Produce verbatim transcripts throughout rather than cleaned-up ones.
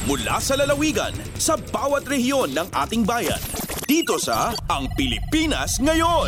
mula sa lalawigan sa bawat rehiyon ng ating bayan. Dito sa Ang Pilipinas Ngayon.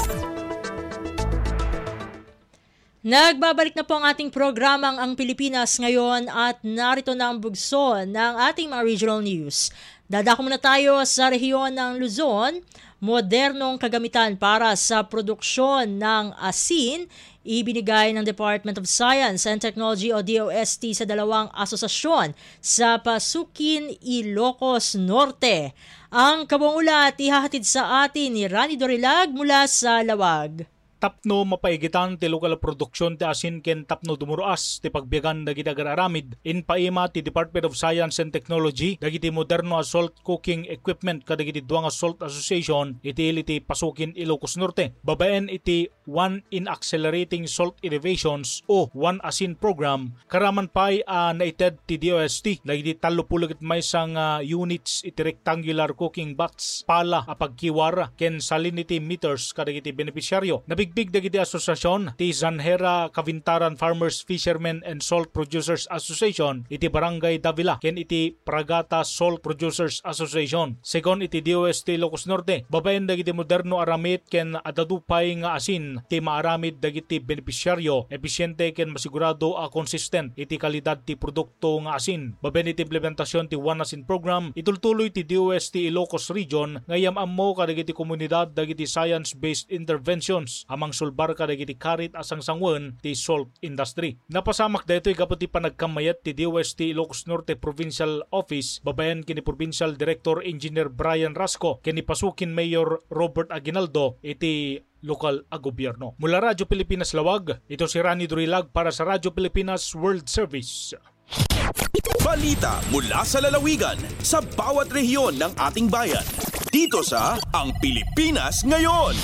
Nagbabalik na po ang ating programang Ang Pilipinas Ngayon at narito na ang bugso ng ating mga regional news. Dadako muna tayo sa rehiyon ng Luzon. Modernong kagamitan para sa produksyon ng asin ibinigay ng Department of Science and Technology o D O S T sa dalawang asosasyon sa Pasukin, Ilocos Norte. Ang kabuang ulat ihahatid sa atin ni Rani Dorilag mula sa Lawag. Tapno mapaigitan ti lokal produksyon ti asin ken tapno dumuruas ti pagbiyagan dagiti agararamid in paima ti Department of Science and Technology dagiti moderno a salt cooking equipment kadagiti duang a salt association iti iti Pasukin, Ilocos Norte. Babaen iti One in Accelerating Salt Innovations o One Asin Program karaman pay a uh, naited ti D O S T dagiti talupulog it maysang uh, units iti rectangular cooking box pala a pagkiwara ken salinity meters kadagiti beneficiaryo. Nabig Big dagiti asosasyon ti Zanhera Cavintaran Farmers, Fishermen and Salt Producers Association iti Barangay Davila ken iti Pragata Salt Producers Association. Second iti D O S T Ilocos Norte. Babaen dagiti moderno aramid ken adadupay nga asin ti maaramid dagiti beneficiaryo episyente ken masigurado a consistent iti kalidad ti produkto nga asin. Babaen iti implementasyon ti One Asin Program itultuloy ti D O S T Ilocos Region ngayam ammo kadagiti komunidad dagiti science-based interventions amang sulbar kadagiti karit asang sangwen ti salt industry. Napasamak daytoy kaputi panagkamayat ti D O S T Ilocos Norte Provincial Office babayan kini Provincial Director Engineer Brian Rasco kini Pasukin Mayor Robert Aguinaldo iti lokal a gobyerno. Mula Radyo Pilipinas Lawag, ito si Rani Durilag para sa Radyo Pilipinas World Service. Balita mula sa lalawigan sa bawat rehiyon ng ating bayan. Dito sa Ang Pilipinas Ngayon.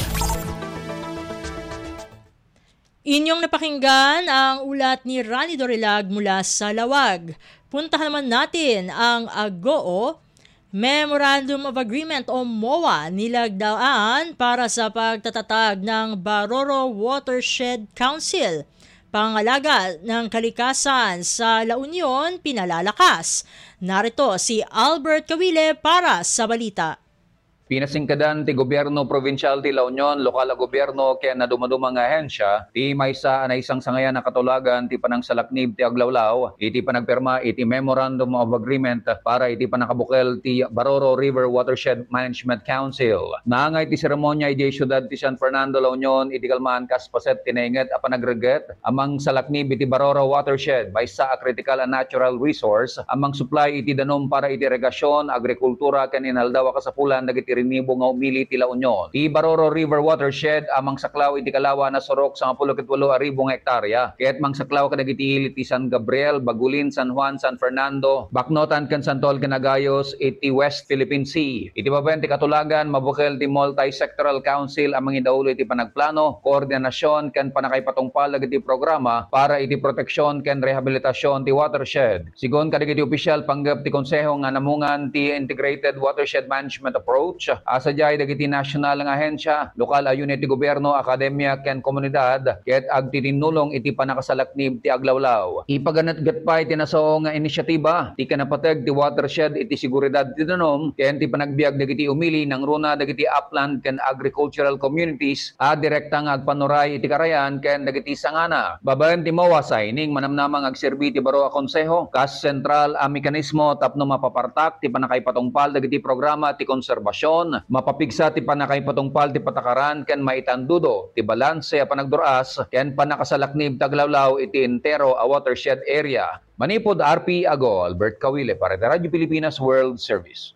Inyong napakinggan ang ulat ni Rani Dorilag mula sa Lawag. Puntahan naman natin ang AGOO, Memorandum of Agreement o M O A nilagdaan para sa pagtatatag ng Baroro Watershed Council. Pangalaga ng kalikasan sa La Union pinalalakas. Narito si Albert Kawile para sa balita. Pinasingkadan ti gobyerno provincial ti La Union, lokal a gobyerno ken na dumadumang ahensya, ti maysa na isang sangayan na katulagan ti panangsalaknib ti Aglawlaw, iti panagperma iti Memorandum of Agreement para iti panakabukel ti Baroro River Watershed Management Council. Naangay ti seremonya iti siyudad ti San Fernando, La Union, iti kalmaan kaspaset tinainget a panagreget amang salaknib iti Baroro Watershed, maysa a critical and natural resource, amang supply iti danom para iti irrigasyon, agrikultura ken inaldaw a kasapulan dagiti rinibo nga umili ti La Union. Ti Baroro River Watershed amang saklaw iti kalawa na sorok sa ten aribong hektarya. Ket mang saklaw kadagiti ili ti San Gabriel, Bagulin, San Juan, San Fernando, Baknotan ken Santol ken Agayos iti West Philippine Sea. Iti babaen ti katulagan mabukel ti Multi-Sectoral Council amang idaulo iti panagplano, koordinasyon ken panakaipatungpal dagiti programa para iti proteksyon ken rehabilitasyon ti watershed. Sigon kadagiti opisyal panggap ti konseho nga namungan ti Integrated Watershed Management Approach asa jay dagiti nasyonal nga ahensya, lokal a unit ti gobyerno, akademya ken komunidad ket agtitinulong iti panakasalaknib ti Aglawlaw. Ipaganat gatpay ti naso nga inisyatiba ti kanapateg ti watershed iti seguridad ti danom ken ti panagbiag dagiti umili ng runa dagiti upland ken agricultural communities a direkta nga agpanuray iti karayan ken dagiti sangana. Babaen ti mawasay ning manamnamang agserbi ti baro a konseho kas sentral a mekanismo tapno mapapartak ti panakaipatungpal dagiti programa ti konserbasyon, mapapigsa ti panakaipatungpal ti patakaran ken maitandudo ti balanse a panagduras ken panakasalaknib taglawlaw iti entero a watershed area. Manipod R P Ago, Albert Kawile para sa Radyo Pilipinas World Service.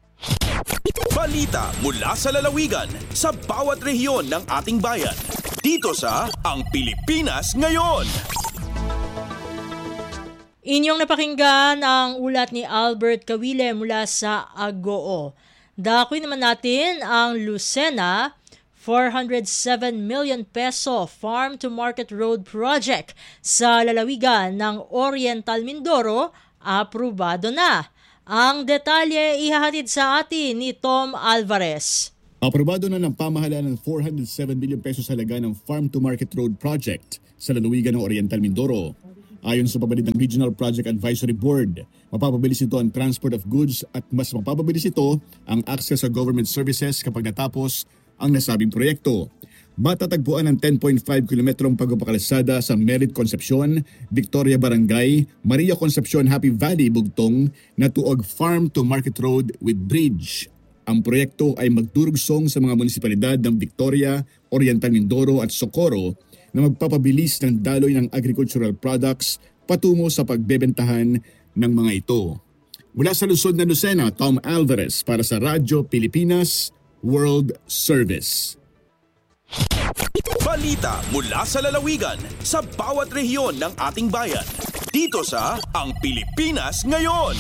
Balita mula sa lalawigan sa bawat rehiyon ng ating bayan. Dito sa Ang Pilipinas Ngayon. Inyong napakinggan ang ulat ni Albert Kawile mula sa AGOO. Dakoy naman natin ang Lucena, four hundred seven million peso Farm to Market Road Project sa lalawigan ng Oriental Mindoro, aprobado na. Ang detalye ihahatid sa atin ni Tom Alvarez. Aprobado na ng pamahalaan ng four hundred seven million pesos halaga ng Farm to Market Road Project sa lalawigan ng Oriental Mindoro. Ayon sa pabalid ng Regional Project Advisory Board, Mapapabilis ito ang transport of goods at mas mapapabilis ito ang access sa government services kapag natapos ang nasabing proyekto. Matatagpuan ang ten point five kilometrong pagpapakalsada sa Merit Concepcion, Victoria Barangay, Maria Concepcion, Happy Valley, Bugtong na tuog Farm to Market Road with Bridge. Ang proyekto ay magdurugsong sa mga munisipalidad ng Victoria, Oriental Mindoro at Socorro na magpapabilis ng daloy ng agricultural products patungo sa pagbebentahan ng mga ito. Mula sa Luzon na Lucena, Tom Alvarez para sa Radyo Pilipinas World Service. Balita mula sa lalawigan sa bawat rehiyon ng ating bayan. Dito sa Ang Pilipinas Ngayon.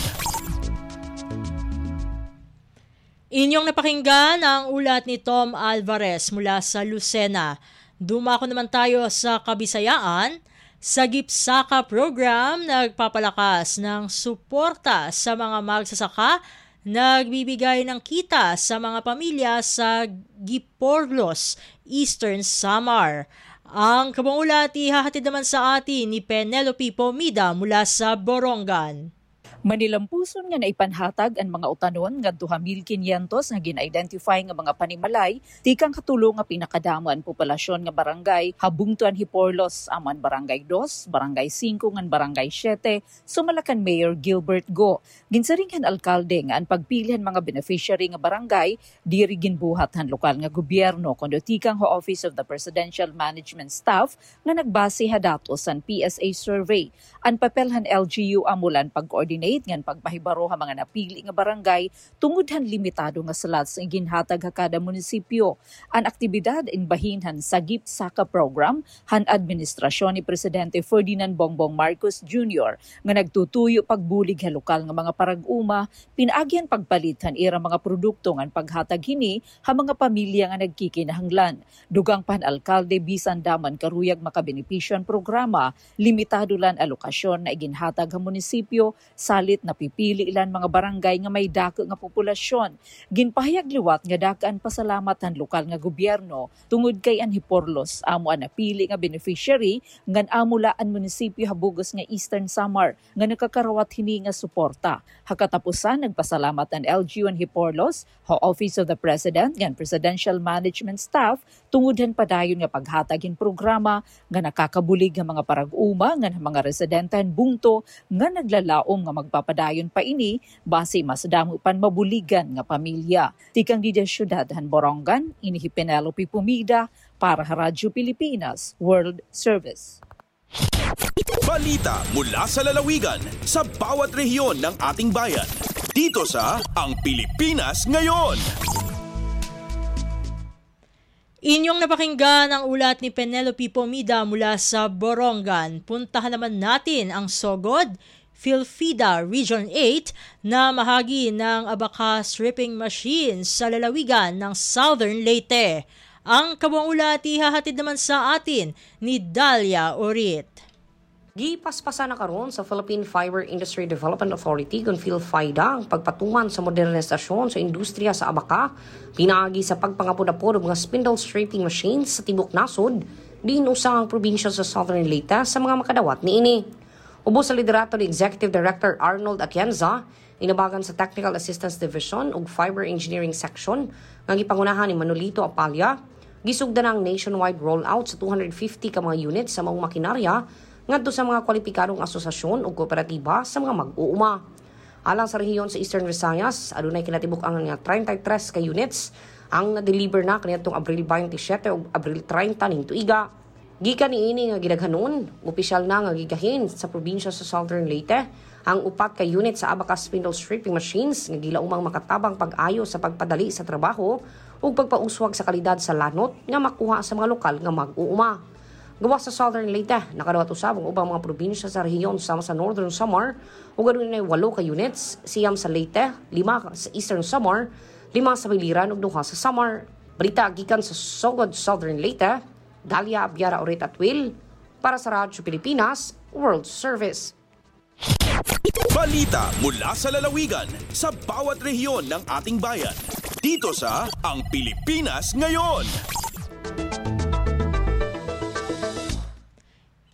Inyong napakinggan ang ulat ni Tom Alvarez mula sa Lucena. Dumako naman tayo sa Kabisayaan. Sa GIPSAKA program, nagpapalakas ng suporta sa mga magsasaka, nagbibigay ng kita sa mga pamilya sa Giporlos, Eastern Samar. Ang kabuang ulat ihahatid naman sa atin ni Penelope Pomida mula sa Borongan. Manilampuson nga naipanhatag ang mga utanon nga two thousand five hundred nga gin-identify nga mga panimalay tikang katulong nga pinakadamo ang populasyon nga barangay habungtuan Hiporlos aman barangay two, barangay five ngan barangay seven sumalakan Mayor Gilbert Go. Ginsaringan alkalde nga ang pagpilihan mga beneficiary nga barangay diri ginbuhat han lokal nga gobyerno kundo tikang ho Office of the Presidential Management Staff nga nagbase ha datos san P S A survey. Ang papelhan L G U amulan pag-coordinate ngan pagpahibaro ha mga napili nga barangay tungod han limitado nga slots nga ginhatag ha kada munisipyo. Ang aktibidad inbahinhan sa GIPSAKA program han administrasyon ni Presidente Ferdinand Bongbong Marcos Junior nga nagtutuyo pagbulig ha lokal nga mga parag-uma, pinaagyan pagpalitan ira mga produkto ngan paghatag hini ha mga pamilya nga nagkikinahanglan. Dugang pan alkalde bisan daman karuyag makabenepisyo ang programa, limitado lan alokasyon na iginhatag ha munisipyo salit na pipili ilan mga barangay nga may dako nga populasyon. Ginpahayag liwat nga dakaan pasalamat ang lokal nga gobyerno tungod kay ang Hiporlos amo ang napili nga beneficiary ngan amula ang munisipyo habugos nga Eastern Samar nga nakakarawat hini nga suporta. Hakatapusan nagpasalamat ang L G U and Hiporlos, ho Office of the President ngan Presidential Management Staff tungodhan padayon nga paghatagin programa nga nakakabulig nga mga parag-uma ngan mga residenten bungto nga naglalaom nga magpapadayon pa ini base mas damo pan mabuligan nga pamilya. Tikang di syudad han Borongan, inihi Penelope Pumida para sa Radyo Pilipinas World Service. Balita mula sa lalawigan sa bawat rehiyon ng ating bayan. Dito sa Ang Pilipinas Ngayon. Inyong napakinggan ang ulat ni Penelope Pomida mula sa Borongan. Puntahan naman natin ang Sogod, Philfida Region eight na mahagi ng abacus ripping machines sa lalawigan ng Southern Leyte. Ang kabuang ulat ihahatid naman sa atin ni Dalia Orit. Gipaspasa na karon sa Philippine Fiber Industry Development Authority kung PhilFIDA ang pagpatuman sa modernisasyon sa industriya sa abaka, pinaagi sa pagpangapod-apod ng mga spindle stripping machines sa tibok nasod, din usang probinsya sa Southern Leyte sa mga makadawat niini. Ubos sa liderato ni Executive Director Arnold Atienza, inabagan sa Technical Assistance Division ug Fiber Engineering Section nga gipangunahan ni Manolito Apalya, gisugda ng nationwide rollout sa two hundred fifty ka mga units sa mga makinarya ngadto sa mga kwalipikadong asosasyon o kooperatiba sa mga mag-uuma. Alang sa rehiyon sa Eastern Visayas, adunay kinatibuk ang thirty-three ka units ang na-deliver na kaniadtong Abril twenty-seven o Abril thirty ning tuiga. Gikan niini nga gidaghanon, opisyal na nga gigahin sa probinsya sa Southern Leyte ang upat ka unit sa abacus spindle stripping machines nga gilaumang makatabang pag-ayo sa pagpadali sa trabaho ug pagpauswag sa kalidad sa lanot nga makuha sa mga lokal nga mag-uuma. Gawa sa Southern Leyte, nakadawat usab ang ubang mga probinsya sa rehiyon sama sa Northern Samar ug adunay walo ka units, siyam sa Leyte, lima sa Eastern Samar, lima sa Biliran ug duha sa Samar. Balita gikan sa Sogod, Southern Leyte, Dalia Abiara Orit at Will para sa Radyo Pilipinas World Service. Balita mula sa lalawigan sa bawat rehiyon ng ating bayan. Dito sa Ang Pilipinas Ngayon.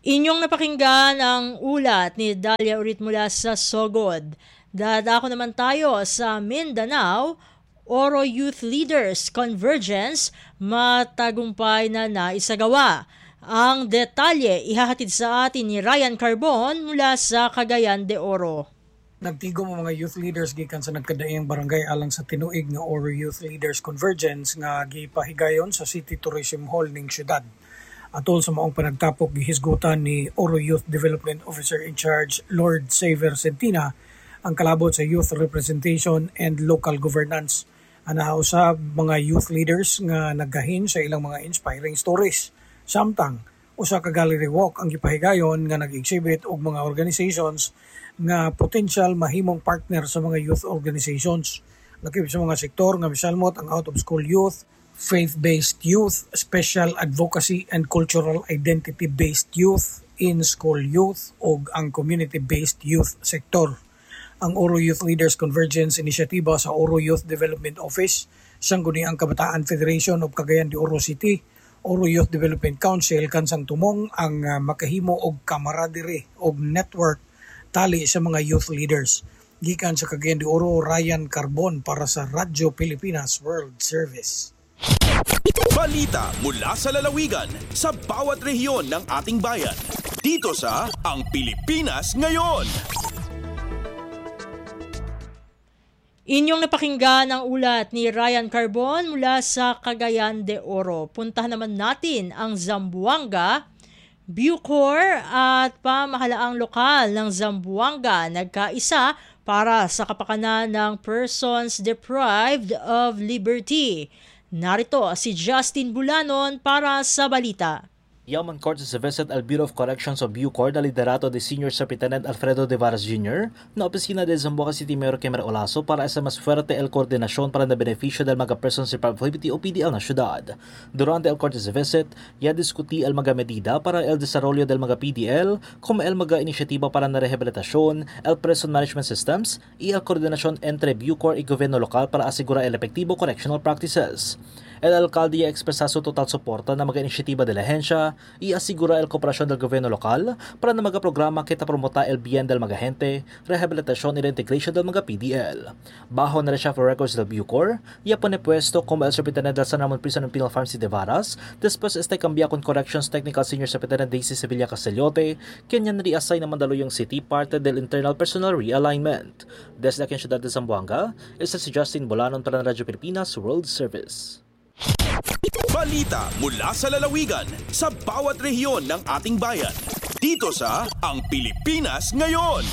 Inyong napakinggan ang ulat ni Dalia ulit mula sa Sogod. Dadako naman tayo sa Mindanao. Oro Youth Leaders Convergence matagumpay na naisagawa. Ang detalye ihahatid sa atin ni Ryan Carbon mula sa Cagayan de Oro. Nagtigom ang mga youth leaders gikan sa nagkadaiyang barangay alang sa tinuig nga Oro Youth Leaders Convergence nga gipahigayon sa City Tourism Hall ning syudad. Atol sa maong panagtapok gihisgutan ni Oro Youth Development Officer in Charge Lord Xavier Sentina ang kalabot sa youth representation and local governance. Anahaw sa mga youth leaders nga naggahin sa ilang mga inspiring stories. Samtang usa ka gallery walk ang gipahigayon nga nag-exhibit og mga organizations nga potential mahimong partner sa mga youth organizations. Nakip sa mga sektor nga misalmot ang out-of-school youth, faith-based youth, special advocacy and cultural identity-based youth, in-school youth, o ang community-based youth sector. Ang Oro Youth Leaders Convergence Initiative sa Oro Youth Development Office, sangguni ang Kabataan Federation of Cagayan de Oro City, Oro Youth Development Council kansang tumong ang uh, makahimo og camaraderie og network tali sa mga youth leaders. Gikan sa Cagayan de Oro, Ryan Carbon para sa Radyo Pilipinas World Service. Balita mula sa lalawigan sa bawat rehiyon ng ating bayan. Dito sa Ang Pilipinas Ngayon. Inyong napakinggan ang ulat ni Ryan Carbon mula sa Cagayan de Oro. Puntahan naman natin ang Zamboanga. Bucor at pamahalaang lokal ng Zamboanga nagkaisa para sa kapakanan ng persons deprived of liberty. Narito si Justin Bulanon para sa balita. Yaman Court sa visit al Bureau of Corrections o Bucor na liderato de Senior Superintendent Alfredo De Varas Junior na opisina de Zamboanga City Mayor Kemer Olaso para sa mas fuerte el koordinasyon para na benepisyo del mga persons deprived of liberty o P D L na syudad. Durante el court sa visit, ya diskuti el mga medida para el desarrollo del mga P D L, como el mga inisyatiba para na rehabilitasyon, el prison management systems, y el koordinasyon entre Bucor y gobyerno lokal para asigura el epektibo correctional practices. El alcalde ya expresa su total suporta na mga inisyatiba de la ahensya y asigura el kooperasyon del gobyerno lokal para na mga programa kita promota el bien del mga gente, rehabilitasyon y reintegration del mga P D L. Bajo na reshuffle records del Bucor, ya pone puesto como el Superintendent del San Ramon Prison and Penal Pharmacy de Varas, después este cambia con Corrections Technical Senior Superintendent Daisy Sevilla Castellote, quien yan reassign na Mandaluyong City parte del Internal Personnel Realignment. Desde aquí en Ciudad de Zamboanga, ito si Justin Bolanon para ng Radyo Pilipinas World Service. Balita mula sa lalawigan sa bawat rehiyon ng ating bayan. Dito sa Ang Pilipinas Ngayon.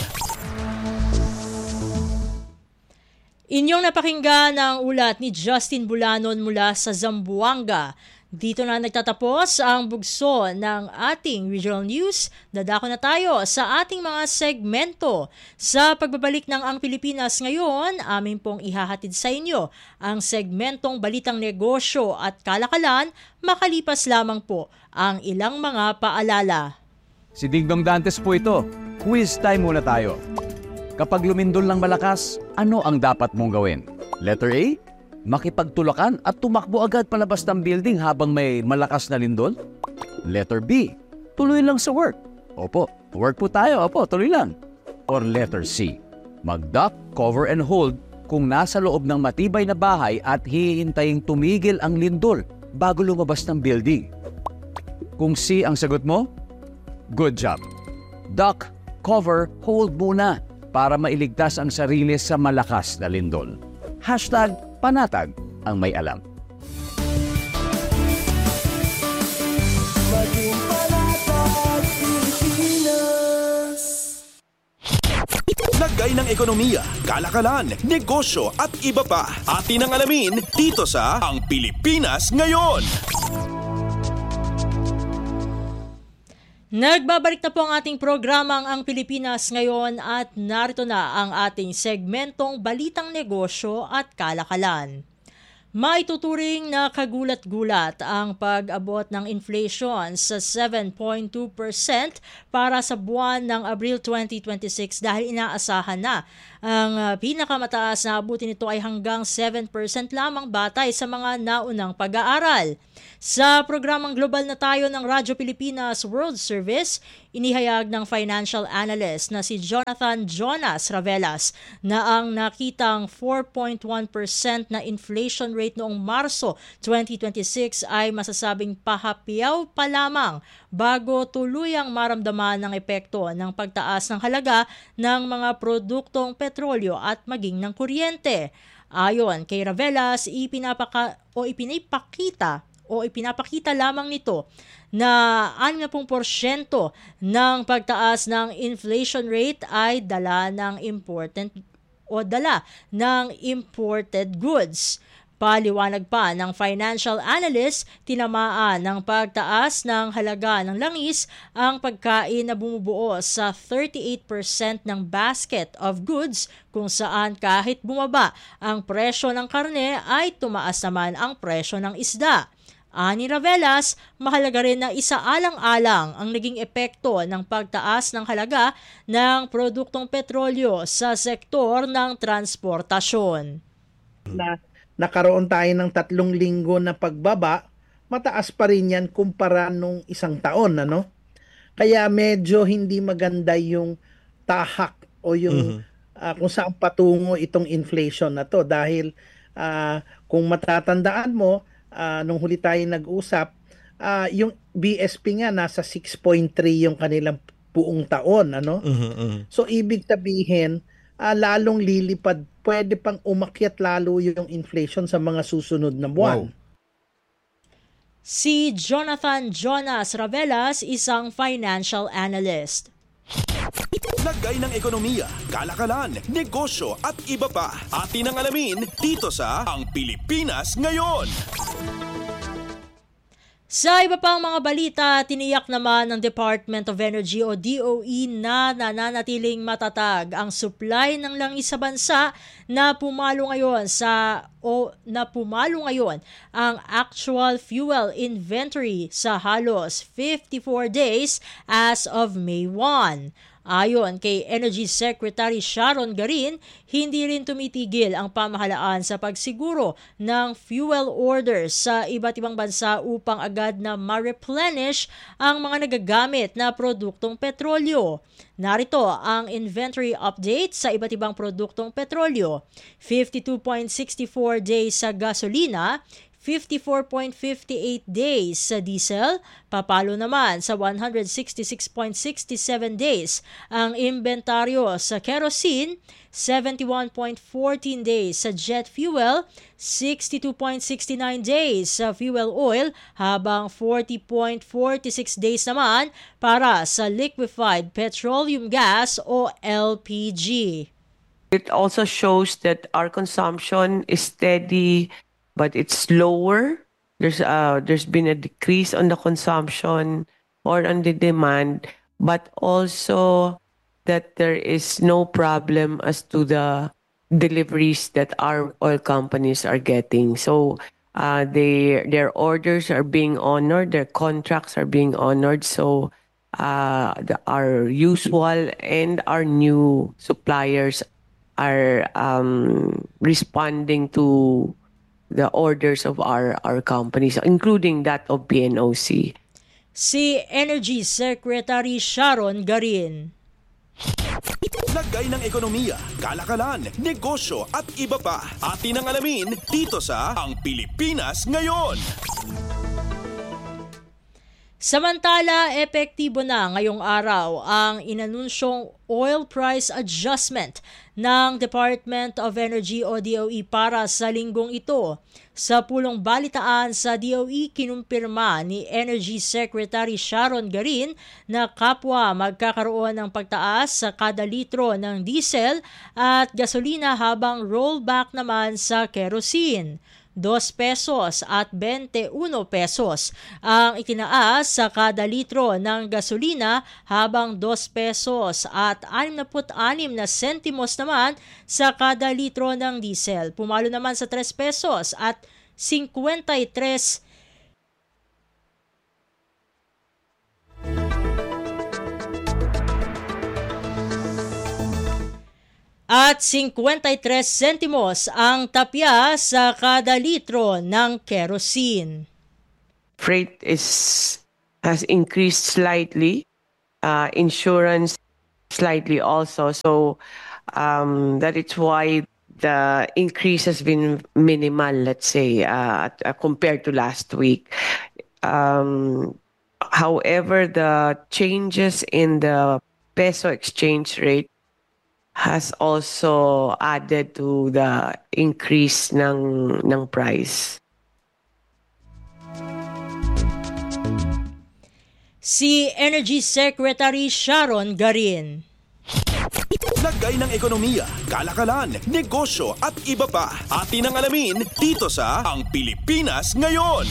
Inyong napakinggan ang ulat ni Justin Bulanon mula sa Zamboanga. Dito na nagtatapos ang bugso ng ating regional news. Dadako na tayo sa ating mga segmento. Sa pagbabalik ng Ang Pilipinas Ngayon, amin pong ihahatid sa inyo ang segmentong Balitang Negosyo at Kalakalan, makalipas lamang po ang ilang mga paalala. Si Dingdong Dantes po ito. Quiz time muna tayo. Kapag lumindol ng malakas, ano ang dapat mong gawin? Letter A, makipagtulakan at tumakbo agad palabas ng building habang may malakas na lindol? Letter B, tuloy lang sa work. Opo, work po tayo. Opo, tuloy lang. Or letter C, mag-duck, cover and hold kung nasa loob ng matibay na bahay at hihintaying tumigil ang lindol bago lumabas ng building. Kung C ang sagot mo, good job. Duck, cover, hold muna para mailigtas ang sarili sa malakas na lindol. Hashtag panatag ang may alam. Maging panatag Pilipinas. Lagay ng ekonomiya, kalakalan, negosyo at iba pa. Atin ang alamin dito sa Ang Pilipinas Ngayon. Nagbabalik na po ang ating programang Ang Pilipinas Ngayon at narito na ang ating segmentong Balitang Negosyo at Kalakalan. Maituturing na kagulat-gulat ang pag-abot ng inflation sa seven point two percent para sa buwan ng Abril twenty twenty-six dahil inaasahan na ang uh, pinakamataas na abutin nito ay hanggang seven percent lamang batay sa mga naunang pag-aaral. Sa programang Global na Tayo ng Radyo Pilipinas World Service, inihayag ng financial analyst na si Jonathan Jonas Ravelas na ang nakitang four point one percent na inflation rate noong Marso twenty twenty-six ay masasabing pahapiyaw pa lamang bago tuluyang maramdaman ng epekto ng pagtaas ng halaga ng mga produktong petrolyo at maging ng kuryente. Ayon kay Ravelas, ipinapaka o ipinipakita o ipinapakita lamang nito na sixty percent ng pagtaas ng inflation rate ay dala ng important o dala ng imported goods. Paliwanag pa ng financial analyst, tinamaan ng pagtaas ng halaga ng langis ang pagkain na bumubuo sa thirty-eight percent ng basket of goods kung saan kahit bumaba ang presyo ng karne ay tumaas naman ang presyo ng isda. Ani Ravelas, mahalaga rin na isaalang-alang ang naging epekto ng pagtaas ng halaga ng produktong petrolyo sa sektor ng transportasyon. Na nakaroon tayo ng tatlong linggo na pagbaba, mataas pa rin yan kumpara nung isang taon, ano? Kaya medyo hindi maganda yung tahak o yung mm-hmm. uh, kung saan patungo itong inflation na to dahil uh, kung matatandaan mo, Uh, nung huli tayo nag-usap, uh, yung B S P nga nasa six point three yung kanilang buong taon, ano? Uh-huh, uh-huh. So ibig sabihin, uh, lalong lilipad, pwede pang umakyat lalo yung inflation sa mga susunod na buwan. Wow. Si Jonathan Jonas Ravelas, isang financial analyst. Lagay ng ekonomiya, kalakalan, negosyo at iba pa. Atin ang alamin dito sa Ang Pilipinas Ngayon. Sa iba pang mga balita, tiniyak naman ng Department of Energy o D O E na nananatiling matatag ang supply ng langis sa bansa na pumalo ngayon sa o na pumalo ngayon ang actual fuel inventory sa halos fifty-four days as of May first. Ayon kay Energy Secretary Sharon Garin, hindi rin tumitigil ang pamahalaan sa pagsiguro ng fuel orders sa iba't ibang bansa upang agad na ma-replenish ang mga nagagamit na produktong petrolyo. Narito ang inventory update sa iba't ibang produktong petrolyo. fifty-two point six four days sa gasolina, fifty-four point five eight days sa diesel, papalo naman sa one hundred sixty-six point six seven days ang inventaryo sa kerosene, seventy-one point one four days sa jet fuel, sixty-two point six nine days sa fuel oil, habang forty point four six days naman para sa liquefied petroleum gas o L P G. It also shows that our consumption is steady, but it's lower. There's uh there's been a decrease on the consumption or on the demand, but also that there is no problem as to the deliveries that our oil companies are getting. So uh they their orders are being honored, their contracts are being honored. So uh the, our usual and our new suppliers are um responding to the orders of our our companies, including that of P N O C. Si Energy Secretary Sharon Garin. Lagay ng ekonomiya, kalakalan, negosyo at iba pa. Atin ang alamin dito sa Ang Pilipinas Ngayon. Samantala, epektibo na ngayong araw ang inanunsyong oil price adjustment ng Department of Energy o D O E para sa linggong ito. Sa pulong balitaan sa D O E, kinumpirma ni Energy Secretary Sharon Garin na kapwa magkakaroon ng pagtaas sa kada litro ng diesel at gasolina habang rollback naman sa kerosene. dos pesos at twenty-one pesos ang itinaas sa kada litro ng gasolina habang dos pesos at sixty-six na sentimos naman sa kada litro ng diesel. Pumalo naman sa tres pesos at fifty-three at fifty-three sentimos ang tapya sa kada litro ng kerosene. Freight is has increased slightly, uh, insurance slightly also. So um, that is why the increase has been minimal, let's say, uh, uh, compared to last week. Um, however, the changes in the peso exchange rate has also added to the increase ng ng price. Si Energy Secretary Sharon Garin. Lagay ng ekonomiya, kalakalan, negosyo at iba pa. Atin ang alamin dito sa Ang Pilipinas Ngayon.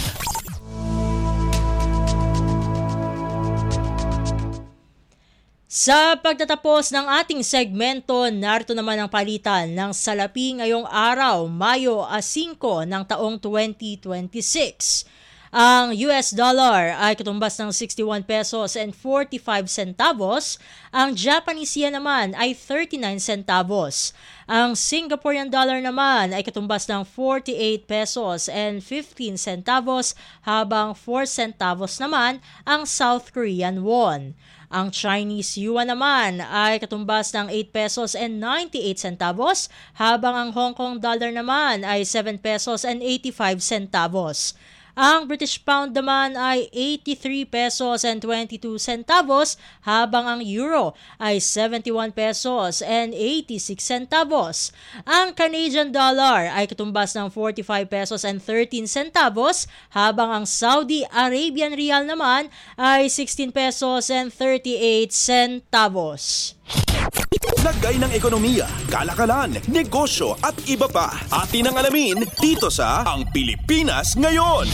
Sa pagtatapos ng ating segmento, narito naman ang palitan ng salapi ngayong araw, Mayo five ng taong twenty twenty-six. Ang U S dollar ay katumbas ng sixty-one pesos and forty-five centavos. Ang Japanese yen naman ay thirty-nine centavos. Ang Singaporean dollar naman ay katumbas ng forty-eight pesos and fifteen centavos, habang four centavos naman ang South Korean won. Ang Chinese yuan naman ay katumbas ng eight pesos and ninety-eight centavos, habang ang Hong Kong dollar naman ay seven pesos and eighty-five centavos. Ang British pound naman ay eighty-three pesos and twenty-two centavos, habang ang euro ay seventy-one pesos and eighty-six centavos. Ang Canadian dollar ay katumbas ng forty-five pesos and thirteen centavos, habang ang Saudi Arabian rial naman ay sixteen pesos and thirty-eight centavos. Lagay ng ekonomiya, kalakalan, negosyo at iba pa. Atin ang alamin dito sa Ang Pilipinas Ngayon.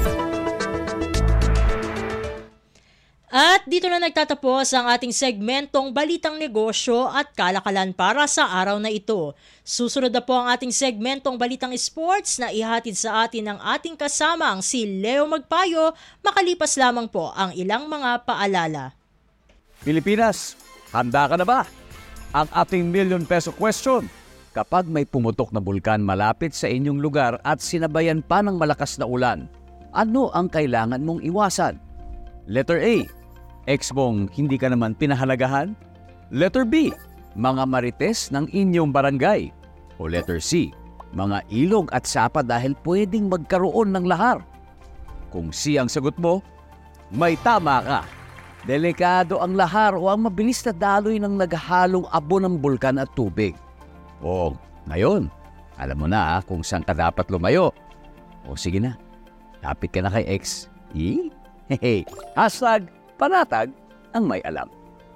At dito na nagtatapos ang ating segmentong Balitang Negosyo at Kalakalan para sa araw na ito. Susunod na po ang ating segmentong Balitang Sports na ihatid sa atin ng ating kasamang si Leo Magpayo, makalipas lamang po ang ilang mga paalala. Pilipinas, handa ka na ba? Ang ating million peso question. Kapag may pumutok na bulkan malapit sa inyong lugar at sinabayan pa ng malakas na ulan, ano ang kailangan mong iwasan? Letter A, ex mong hindi ka naman pinahalagahan? Letter B, mga marites ng inyong barangay? O letter C, mga ilog at sapa dahil pwedeng magkaroon ng lahar? Kung C ang sagot mo, may tama ka. Delikado ang lahar o ang mabilis na daloy ng naghahalong abo ng bulkan at tubig. O, ngayon, alam mo na kung saan ka dapat lumayo. O sige na, lapit ka na kay X. Eh? Hehe, hashtag panatag ang may alam.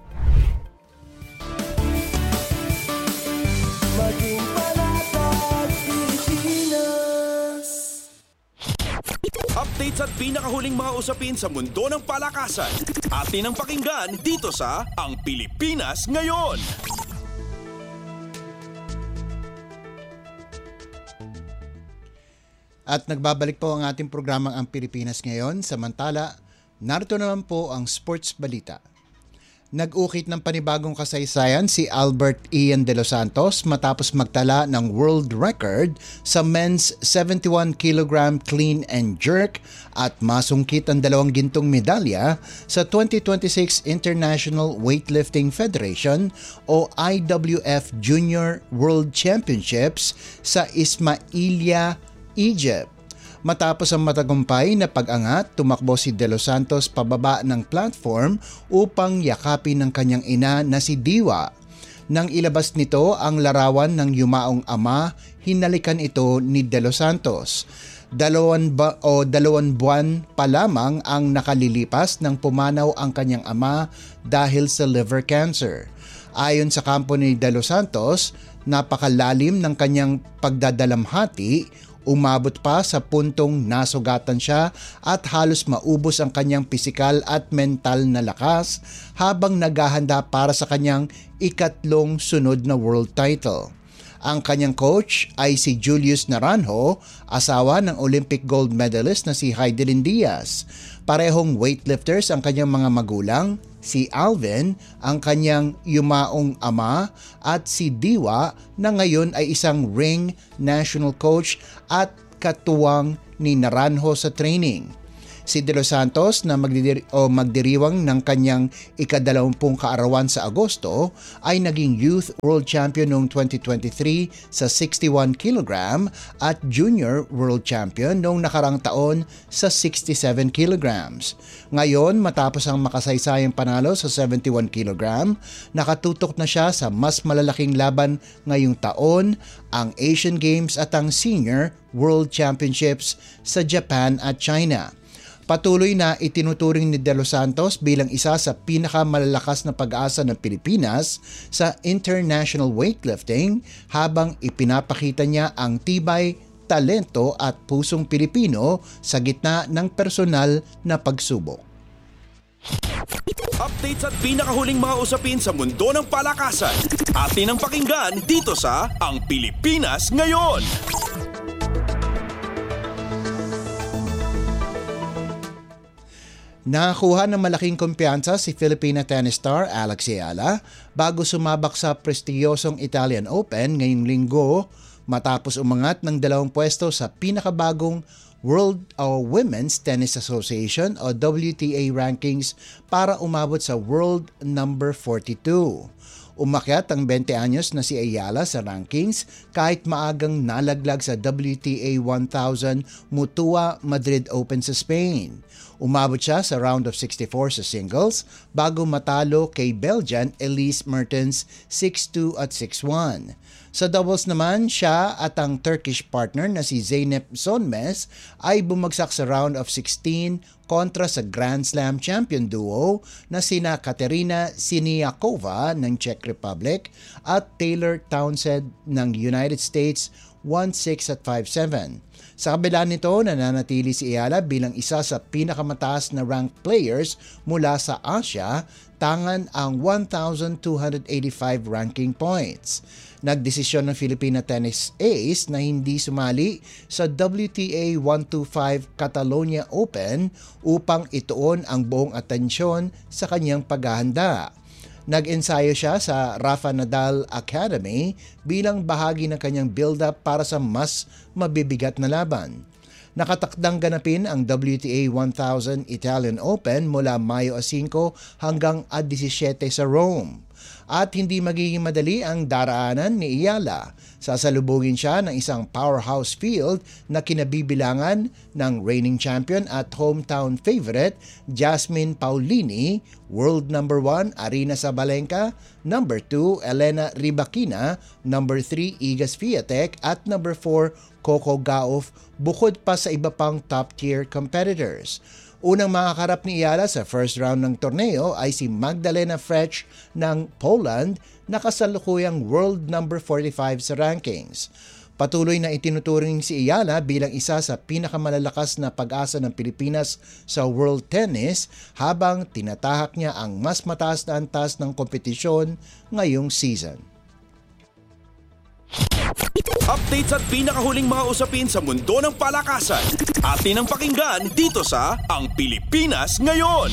Maging panatag Pilipinas. Updates at pinakahuling mga usapin sa mundo ng palakasan. Atin ang pakinggan dito sa Ang Pilipinas Ngayon. At nagbabalik po ang ating programang Ang Pilipinas Ngayon. Samantala, narito naman po ang sports balita. Nag-ukit ng panibagong kasaysayan si Albert Ian de los Santos matapos magtala ng world record sa men's seventy-one kilogram clean and jerk at masungkit ang dalawang gintong medalya sa twenty twenty-six International Weightlifting Federation o I W F Junior World Championships sa Ismailia, Egypt. Matapos ang matagumpay na pag-angat, tumakbo si De Los Santos pababa ng platform upang yakapin ng kanyang ina na si Diwa. Nang ilabas nito ang larawan ng yumaong ama, hinalikan ito ni De Los Santos. Dalawan, ba, o dalawan buwan pa lamang ang nakalilipas nang pumanaw ang kanyang ama dahil sa liver cancer. Ayon sa kampo ni De Los Santos, napakalalim ng kanyang pagdadalamhati. Umabot pa sa puntong nasugatan siya at halos maubos ang kanyang pisikal at mental na lakas habang naghahanda para sa kanyang ikatlong sunod na world title. Ang kanyang coach ay si Julius Naranjo, asawa ng Olympic gold medalist na si Heidelin Diaz. Parehong weightlifters ang kanyang mga magulang, si Alvin, ang kanyang yumaong ama, at si Diwa na ngayon ay isang ring national coach at katuwang ni Naranjo sa training. Si De Los Santos na magdidiri- o magdiriwang ng kanyang ikadalawampung kaarawan sa Agosto ay naging Youth World Champion noong twenty twenty-three sa sixty-one kilogram at Junior World Champion noong nakarang taon sa sixty-seven kilograms. Ngayon, matapos ang makasaysayang panalo sa seventy-one kilogram, nakatutok na siya sa mas malalaking laban ngayong taon, ang Asian Games at ang Senior World Championships sa Japan at China. Patuloy na itinuturing ni De Los Santos bilang isa sa pinakamalalakas na pag-asa ng Pilipinas sa international weightlifting habang ipinapakita niya ang tibay, talento at pusong Pilipino sa gitna ng personal na pagsubok. Updates at pinakahuling mga usapin sa mundo ng palakasan. Atin ang pakinggan dito sa Ang Pilipinas Ngayon. Nakakuha ng malaking kumpiyansa si Filipina tennis star Alex Ayala bago sumabak sa prestiyosong Italian Open ngayong linggo matapos umangat ng dalawang pwesto sa pinakabagong World uh, Women's Tennis Association o W T A rankings para umabot sa world number forty-two. Umakyat ang twenty anyos na si Ayala sa rankings kahit maagang nalaglag sa W T A one thousand Mutua Madrid Open sa Spain. Umabot siya sa round of sixty-four sa singles bago matalo kay Belgian Elise Mertens six two at six one. Sa doubles naman, siya at ang Turkish partner na si Zeynep Sonmez ay bumagsak sa round of sixteen kontra sa Grand Slam champion duo na sina Katerina Siniakova ng Czech Republic at Taylor Townsend ng United States one six at five seven. Sa kabila nito, nananatili si Ayala bilang isa sa pinakamataas na ranked players mula sa Asia, tangan ang one thousand two hundred eighty-five ranking points. Nagdesisyon ng Filipina Tennis Ace na hindi sumali sa W T A one twenty-five Catalonia Open upang ituon ang buong atensyon sa kanyang paghahanda. Nag-ensayo siya sa Rafa Nadal Academy bilang bahagi ng kanyang build-up para sa mas mabibigat na laban. Nakatakdang ganapin ang W T A one thousand Italian Open mula Mayo five hanggang seventeen sa Rome. At hindi magiging madali ang daraanan ni Ayala. Sasalubungin siya ng isang powerhouse field na kinabibilangan ng reigning champion at hometown favorite Jasmine Paolini, world number one Arina Sabalenka, number two Elena Rybakina, number three Iga Swiatek at number four Coco Gauff, bukod pa sa iba pang top-tier competitors. Unang makakarap ni Ayala sa first round ng torneo ay si Magdalena Frech ng Poland na kasalukuyang world number forty-five sa rankings. Patuloy na itinuturing si Ayala bilang isa sa pinakamalalakas na pag-asa ng Pilipinas sa world tennis habang tinatahak niya ang mas mataas na antas ng kompetisyon ngayong season. Updates at pinakahuling mga usapin sa mundo ng palakasan. Atin ang pakinggan dito sa Ang Pilipinas Ngayon.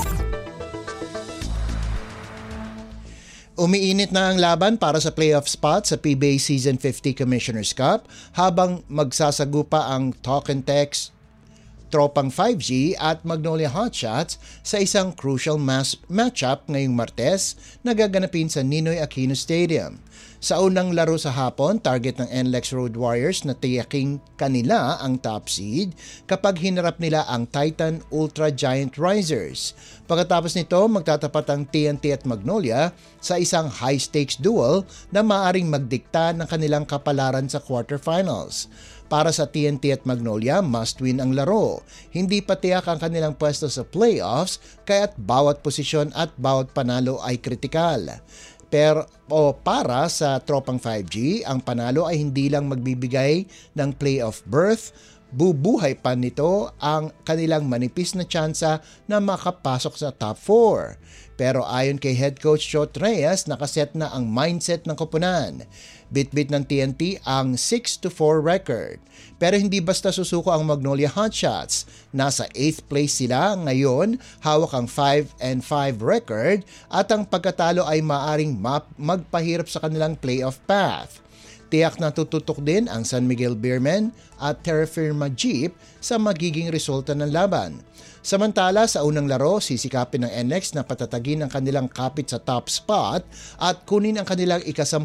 Umiinit na ang laban para sa playoff spot sa P B A Season fifty Commissioner's Cup habang magsasagupa ang Talk and Text, Tropang five G at Magnolia Hotshots sa isang crucial mass matchup ngayong Martes na gaganapin sa Ninoy Aquino Stadium. Sa unang laro sa hapon, target ng N L E X Road Warriors na tiyaking kanila ang top seed kapag hinarap nila ang Titan Ultra Giant Risers. Pagkatapos nito, magtatapat ang T N T at Magnolia sa isang high-stakes duel na maaaring magdikta ng kanilang kapalaran sa quarterfinals. Para sa T N T at Magnolia, must-win ang laro. Hindi pa tiyak ang kanilang pwesto sa playoffs, kaya't bawat posisyon at bawat panalo ay kritikal. Pero o para sa Tropang five G, ang panalo ay hindi lang magbibigay ng playoff berth, bubuhay pa nito ang kanilang manipis na tsansa na makapasok sa top four. Pero ayon kay head coach Chot Reyes, nakaset na ang mindset ng koponan. Bit-bit ng T N T ang six to four record. Pero hindi basta susuko ang Magnolia Hotshots. Nasa eighth place sila ngayon, hawak ang five and five record at ang pagkatalo ay maaring map- magpahirap sa kanilang playoff path. Tiyak na tututok din ang San Miguel Beermen at Terra Firma Jeep sa magiging resulta ng laban. Samantala, sa unang laro, sisikapin ng N X na patatagin ang kanilang kapit sa top spot at kunin ang kanilang ikasampu